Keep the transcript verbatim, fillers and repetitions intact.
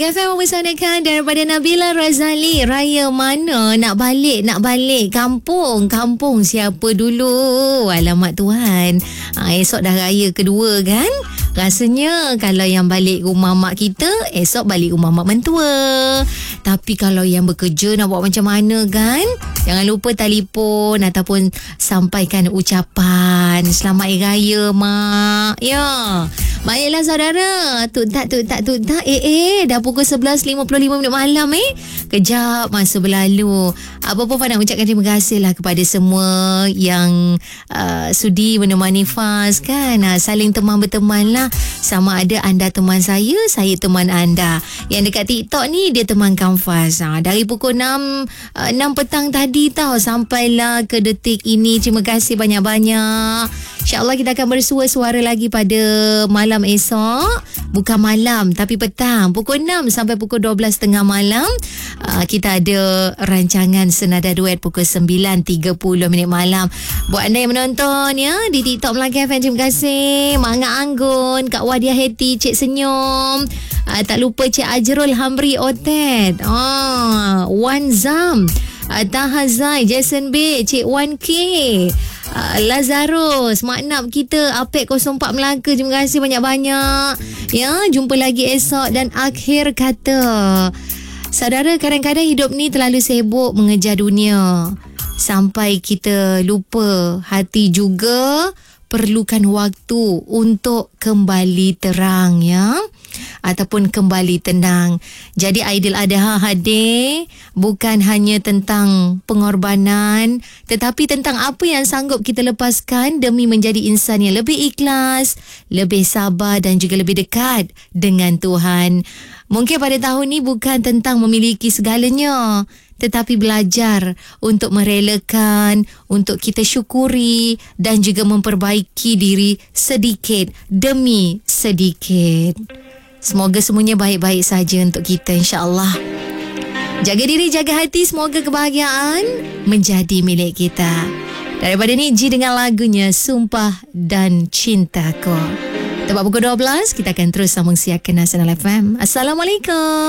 Melody F M mempersanakan daripada Nabila Razali. Raya mana nak balik, nak balik kampung. Kampung siapa dulu? Alamak Tuhan. Ha, esok dah raya kedua kan? Rasanya kalau yang balik rumah mak kita, esok balik rumah mak mentua. Tapi kalau yang bekerja nak buat macam mana kan? Jangan lupa telefon ataupun sampaikan ucapan Selamat Hari Raya mak. Ya. Baiklah saudara. Tut tak tut tak tut tak. Eh eh dah pukul sebelas lima puluh lima minit malam eh. Kejap masa berlalu. Apa pun nak ucapkan terima kasih lah kepada semua yang uh, sudi menemani Faz kan. Uh, saling teman berteman lah. Sama ada anda teman saya, saya teman anda. Yang dekat TikTok ni dia temankan Faz. Uh, dari pukul enam, uh, enam petang tadi tau sampailah ke detik ini. Terima kasih banyak-banyak. InsyaAllah kita akan bersua-suara lagi pada malam esok. Bukan malam tapi petang. Pukul enam sampai pukul dua belas tiga puluh malam. Uh, kita ada rancangan Senada Duet pukul sembilan tiga puluh minit malam. Buat anda yang menonton ya di TikTok Melaka F M, terima kasih. Mak Angah Anggun, Kak Wadia Heti, Cik Senyum. Uh, tak lupa Cik Ajrul Hamri Otet. Oh, Wan Zam. Uh, Taha Zai, Jason B, Cik Wan K. Uh, Lazarus, maknab kita Apek kosong empat Melaka. Terima kasih banyak-banyak. Ya, jumpa lagi esok dan akhir kata. Saudara, kadang-kadang hidup ni terlalu sibuk mengejar dunia sampai kita lupa hati juga perlukan waktu untuk kembali terang ya, ataupun kembali tenang. Jadi Aidiladha hadir bukan hanya tentang pengorbanan, tetapi tentang apa yang sanggup kita lepaskan demi menjadi insan yang lebih ikhlas, lebih sabar dan juga lebih dekat dengan Tuhan. Mungkin pada tahun ni bukan tentang memiliki segalanya, tetapi belajar untuk merelakan, untuk kita syukuri dan juga memperbaiki diri sedikit demi sedikit. Semoga semuanya baik-baik saja untuk kita, insya-Allah. Jaga diri, jaga hati, semoga kebahagiaan menjadi milik kita. Daripada Niji dengan lagunya Sumpah dan Cintaku. Tepat pukul dua belas kita akan terus sambung siarkan Nasional F M. Assalamualaikum.